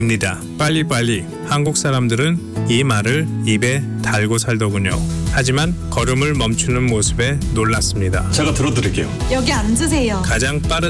입니다. 빨리빨리. 한국 사람들은 이 말을 입에 달고 살더군요. 하지만 걸음을 멈추는 모습에 놀랐습니다. 제가 들어드릴게요. 여기 앉으세요. 가장 빠른